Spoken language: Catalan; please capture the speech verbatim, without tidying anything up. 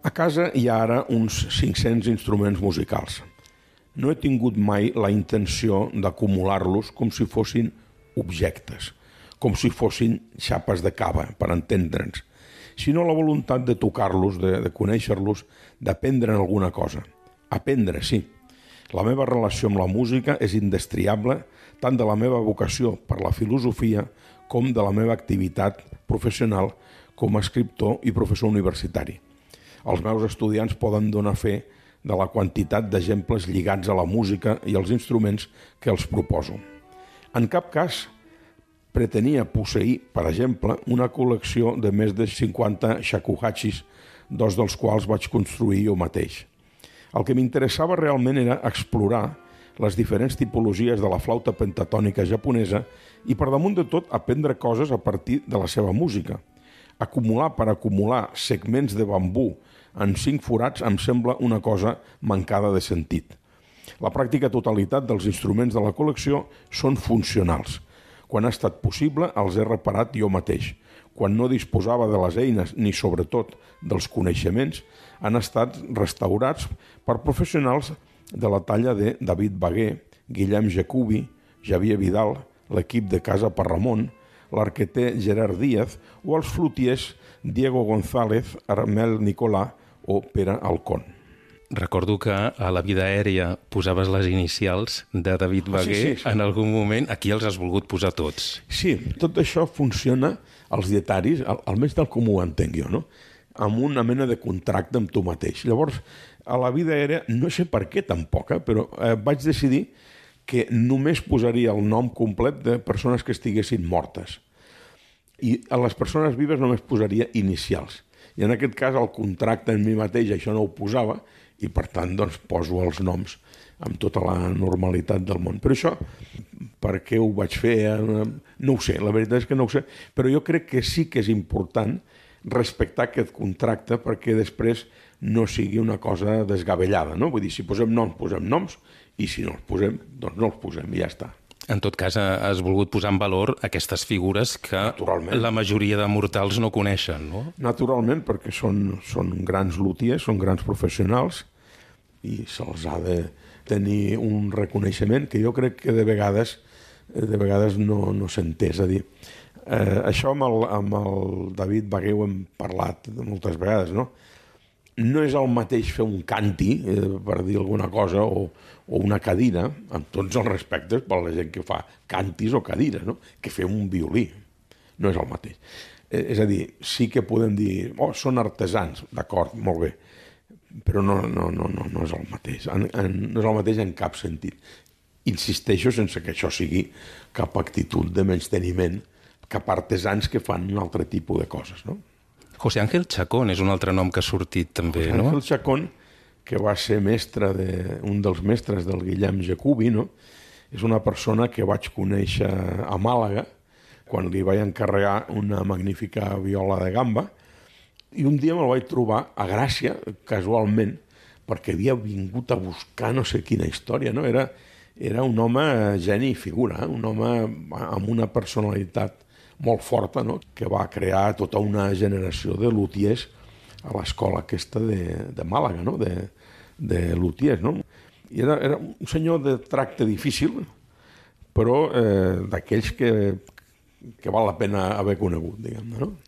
A casa hi ha ara uns cinc-cents instruments musicals. No he tingut mai la intenció d'acumular-los com si fossin objectes, com si fossin xapes de cava, per entendre'ns, sinó la voluntat de tocar-los, de, de conèixer-los, d'aprendre'n alguna cosa. Aprendre, sí. La meva relació amb la música és indestriable tant de la meva vocació per la filosofia com de la meva activitat professional com a escriptor i professor universitari. Els meus estudiants poden donar fe de la quantitat d'exemples lligats a la música i als instruments que els proposo. En cap cas pretenia posseir, per exemple, una col·lecció de més de cinquanta shakuhachis, dos dels quals vaig construir jo mateix. El que m'interessava realment era explorar les diferents tipologies de la flauta pentatònica japonesa i, per damunt de tot, aprendre coses a partir de la seva música. Acumular per acumular segments de bambú en cinc forats em sembla una cosa mancada de sentit. La pràctica totalitat dels instruments de la col·lecció són funcionals. Quan ha estat possible, els he reparat jo mateix. Quan no disposava de les eines ni, sobretot, dels coneixements, han estat restaurats per professionals de la talla de David Bagué, Guillem Jacobi, Javier Vidal, l'equip de Casa Parramon, l'arqueter Gerard Díaz o els flutiers Diego González, Armel Nicolà o Pere Alcón. Recordo que a La vida aèria posaves les inicials de David Bagué. Sí, sí, sí. En algun moment. Aquí els has volgut posar tots. Sí, tot això funciona, els dietaris, almenys tal com ho entenc jo, no? Amb una mena de contracte amb tu mateix. Llavors, a La vida aèria, no sé per què tampoc, eh, però eh, vaig decidir que només posaria el nom complet de persones que estiguessin mortes. I a les persones vives només posaria inicials. I en aquest cas el contracte en mi mateix això no ho posava i per tant doncs, poso els noms amb tota la normalitat del món. Però això, per què ho vaig fer? No ho sé, la veritat és que no ho sé, però jo crec que sí que és important respectar aquest contracte perquè després no sigui una cosa desgavellada, no? Vull dir, si posem noms, posem noms, i si no els posem, doncs no els posem i ja està. En tot cas, has volgut posar en valor aquestes figures que la majoria de mortals no coneixen, no? Naturalment, perquè són, són grans luthiers, són grans professionals i se'ls ha de tenir un reconeixement que jo crec que de vegades, de vegades no, no s'entén. És a dir, eh, això amb el, amb el David Bagué ho hem parlat moltes vegades, no? No és el mateix fer un canti, eh, per dir alguna cosa, o, o una cadira, amb tots els respectes per la gent que fa cantis o cadires, no? Que fer un violí. No és el mateix. Eh, és a dir, sí que podem dir, oh, són artesans, d'acord, molt bé, però no, no, no, no, no és el mateix. En, en, no és el mateix en cap sentit. Insisteixo sense que això sigui cap actitud de menysteniment cap a artesans que fan un altre tipus de coses, no? José Ángel Chacón és un altre nom que ha sortit també, José no? Ángel Chacón, que va ser mestre de, un dels mestres del Guillem Jacobi, no? És una persona que vaig conèixer a Màlaga quan li vaig encarregar una magnífica viola de gamba i un dia me'l vaig trobar a Gràcia, casualment, perquè havia vingut a buscar no sé quina història, no? Era, era un home geni i figura, eh? Un home amb una personalitat molt forta, no? Que va crear tota una generació de luthiers a l'escola aquesta de, de Màlaga, no? de, de luthiers. No? I era, era un senyor de tracte difícil, però eh, d'aquells que, que val la pena haver conegut, diguem-ne, no?